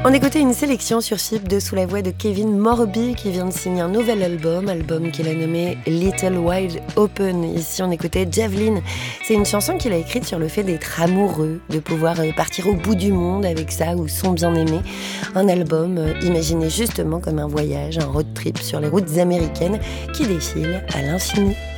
On écoutait une sélection sur FIP de Sous la voix de Kevin Morby qui vient de signer un nouvel album qu'il a nommé Little Wide Open. Ici on écoutait Javelin. C'est une chanson qu'il a écrite sur le fait d'être amoureux, de pouvoir partir au bout du monde avec ça ou son bien-aimé. Un album imaginé justement comme un voyage, un road trip sur les routes américaines qui défilent à l'infini.